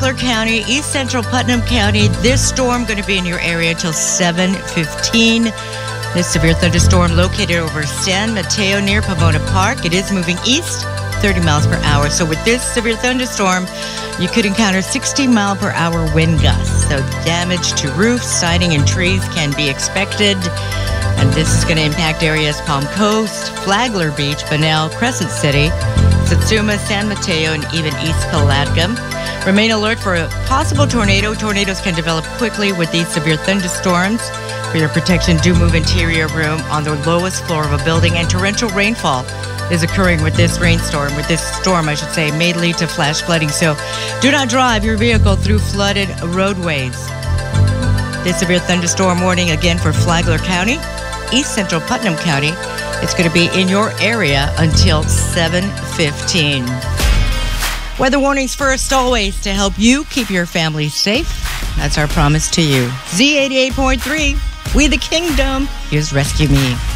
Flagler County, East Central Putnam County. This storm going to be in your area till 7:15. This severe thunderstorm located over San Mateo near Pomona Park. It is moving east, 30 miles per hour. So with this severe thunderstorm, you could encounter 60-mile-per-hour wind gusts. So damage to roofs, siding, and trees can be expected. And this is going to impact areas Palm Coast, Flagler Beach, Bunnell, Crescent City, Satsuma, San Mateo, and even East Palatka. Remain alert for a possible tornado. Tornadoes can develop quickly with these severe thunderstorms. For your protection, do move interior room on the lowest floor of a building. And torrential rainfall is occurring with this rainstorm, with this storm, I should say, may lead to flash flooding. So do not drive your vehicle through flooded roadways. This severe thunderstorm warning again for Flagler County, East Central Putnam County. It's going to be in your area until 7:15. Weather warnings first, always, to help you keep your family safe. That's our promise to you. Z88.3, We the Kingdom. Here's Rescue Me.